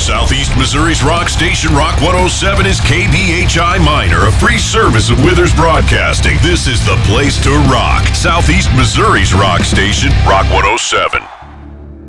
Southeast Missouri's rock station, Rock 107, is KBHI Minor, a free service of Withers Broadcasting. This is the place to rock. Southeast Missouri's rock station, Rock 107.